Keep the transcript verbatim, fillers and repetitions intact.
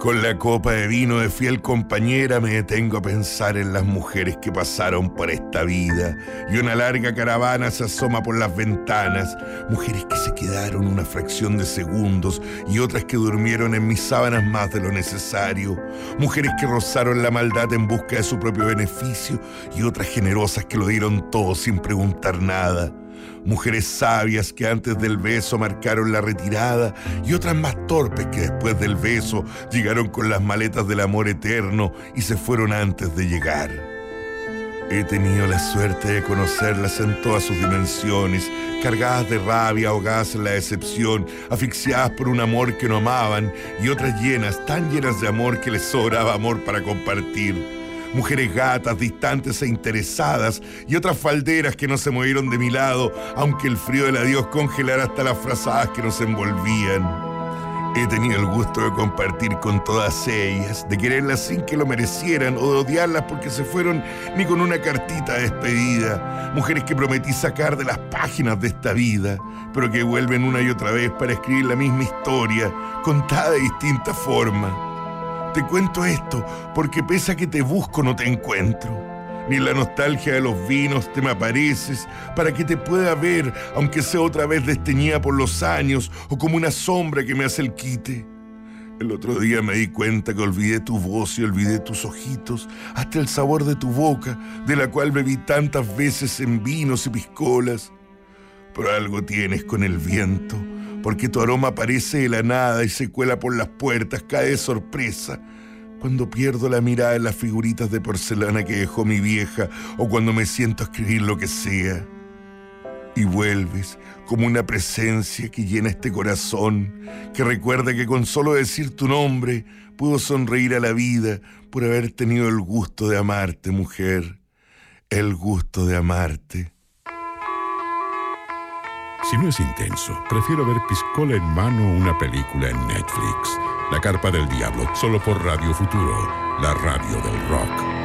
Con la copa de vino de fiel compañera me detengo a pensar en las mujeres que pasaron por esta vida, y una larga caravana se asoma por las ventanas, mujeres que se quedaron una fracción de segundos y otras que durmieron en mis sábanas más de lo necesario, mujeres que rozaron la maldad en busca de su propio beneficio y otras generosas que lo dieron todo sin preguntar nada. Mujeres sabias que antes del beso marcaron la retirada y otras más torpes que después del beso llegaron con las maletas del amor eterno y se fueron antes de llegar. He tenido la suerte de conocerlas en todas sus dimensiones, cargadas de rabia, ahogadas en la decepción, asfixiadas por un amor que no amaban, y otras llenas, tan llenas de amor que les sobraba amor para compartir. Mujeres gatas, distantes e interesadas, y otras falderas que no se movieron de mi lado, aunque el frío del adiós congelara hasta las frazadas que nos envolvían. He tenido el gusto de compartir con todas ellas, de quererlas sin que lo merecieran o de odiarlas porque se fueron ni con una cartita de despedida. Mujeres que prometí sacar de las páginas de esta vida, pero que vuelven una y otra vez para escribir la misma historia, contada de distinta forma. Te cuento esto porque pese a que te busco no te encuentro. Ni en la nostalgia de los vinos te me apareces para que te pueda ver, aunque sea otra vez desteñida por los años o como una sombra que me hace el quite. El otro día me di cuenta que olvidé tu voz y olvidé tus ojitos, hasta el sabor de tu boca, de la cual bebí tantas veces en vinos y piscolas. Pero algo tienes con el viento, porque tu aroma aparece de la nada y se cuela por las puertas, cae de sorpresa. Cuando pierdo la mirada en las figuritas de porcelana que dejó mi vieja, o cuando me siento a escribir lo que sea. Y vuelves como una presencia que llena este corazón, que recuerda que con solo decir tu nombre puedo sonreír a la vida por haber tenido el gusto de amarte, mujer. El gusto de amarte. Si no es intenso, prefiero ver piscola en mano una película en Netflix. La Carpa del Diablo, solo por Radio Futuro, la radio del rock.